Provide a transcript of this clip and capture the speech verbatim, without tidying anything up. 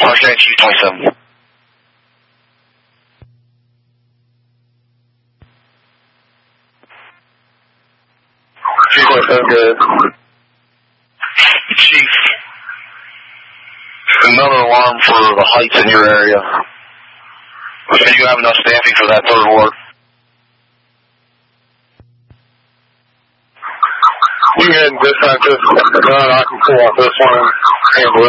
Roger, Chief twenty-seven. Chief twenty-seven, good. Chief, another alarm for the Heights in your area. Do you have enough staffing for that third ward? You can dispatch this, uh, I can pull off this one and handle it.